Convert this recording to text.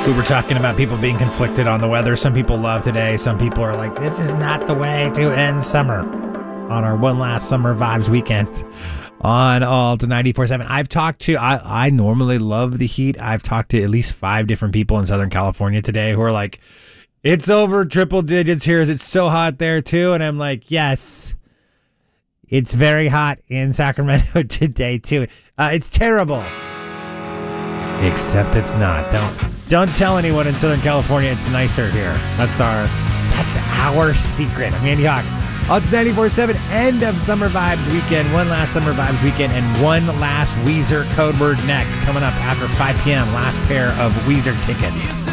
We were talking about people being conflicted on the weather. Some people love today. Some people are like, this is not the way to end summer. On our one last summer vibes weekend on Alt 94.7. I've talked to, I normally love the heat. I've talked to at least 5 different people in Southern California today who are like, it's over triple digits here. It's so hot there too. And I'm like, yes, it's very hot in Sacramento today too. It's terrible. Except it's not. Don't tell anyone in Southern California it's nicer here. That's our secret. I'm Andy Hawk. Alt 94.7, end of Summer Vibes weekend. One last Summer Vibes weekend and one last Weezer code word next. Coming up after 5 p.m. Last pair of Weezer tickets.